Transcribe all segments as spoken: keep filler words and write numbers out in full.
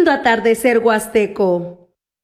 Lindo atardecer huasteco.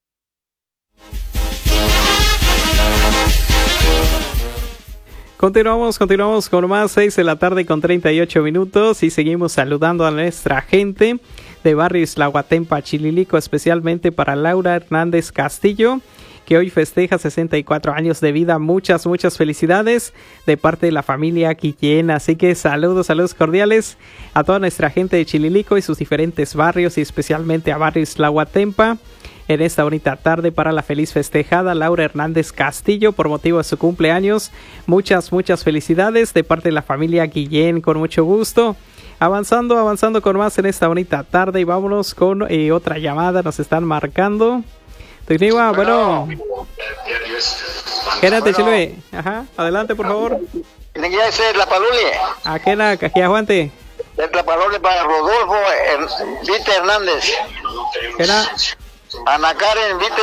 Continuamos, continuamos con más, seis de la tarde con treinta y ocho minutos y seguimos saludando a nuestra gente de Barrio Ixtlahuatempa, Chililico, especialmente para Laura Hernández Castillo, que hoy festeja sesenta y cuatro años de vida. Muchas, muchas felicidades de parte de la familia Guillén. Así que saludos, saludos cordiales a toda nuestra gente de Chililico y sus diferentes barrios y especialmente a Barrio Ixtlahuatempa en esta bonita tarde para la feliz festejada Laura Hernández Castillo por motivo de su cumpleaños. Muchas, muchas felicidades de parte de la familia Guillén, con mucho gusto. Avanzando, avanzando con más en esta bonita tarde y vámonos con eh, otra llamada. Nos están marcando. Tecniwa, bueno. Quédate, Chilue. Ajá, adelante, por favor. Tiene que ser la palule. ¿A qué la cajía aguante? La palule para Rodolfo Vite Hernández. ¿Qué la? Ana Karen Vite.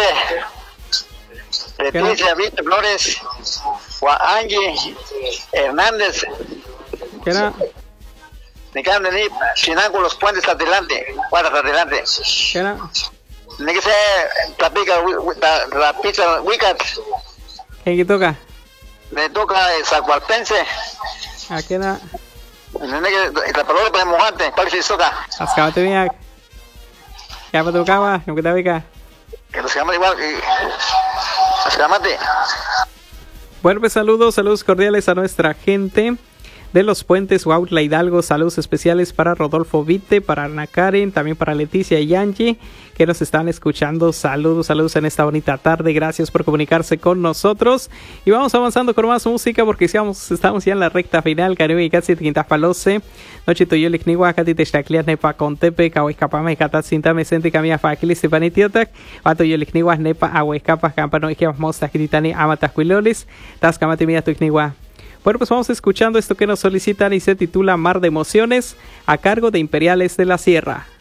Leticia Vite Flores. Juan Angie Hernández. ¿Qué la? Me quedan de venir Chinango los puentes adelante. Para adelante. ¿Qué la? Tiene que ser la pica, la pizza Wicat. ¿Quién que toca? Me toca el Zacualpense. ¿A qué la? Tiene que la palabra para mojante, para que se toca. Ascabate bien. ¿Qué me tocaba? ¿No que te ubica? Que se llama igual. Ascamate. Bueno, pues saludos, saludos cordiales a nuestra gente de los puentes Huautla Hidalgo. Saludos especiales para Rodolfo Vite, para Ana Karen, también para Leticia y Angie, que nos están escuchando. Saludos, saludos en esta bonita tarde. Gracias por comunicarse con nosotros. Y vamos avanzando con más música porque estamos, estamos ya en la recta final. Caribe y casi Quintapalose. Noche tuyo licnigua, cati te estaclias nepa contepe, cahuescapame, catat sintame, sente camia faquilis, tepanitiotac. Vato yo licnigua, nepa, ahuescapas, campano, iquias mostas, gritani, amatas, cuilolis. Tas camate mía tu icnigua. Bueno, pues vamos escuchando esto que nos solicitan y se titula Mar de Emociones, a cargo de Imperiales de la Sierra.